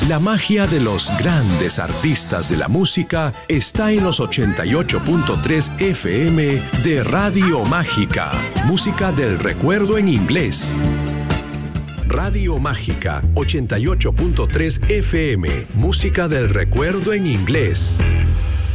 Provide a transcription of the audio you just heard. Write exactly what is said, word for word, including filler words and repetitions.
La magia de los grandes artistas de la música está en los ochenta y ocho punto tres F M de Radio Mágica. Música del recuerdo en inglés. Radio Mágica ochenta y ocho punto tres F M. Música del recuerdo en inglés.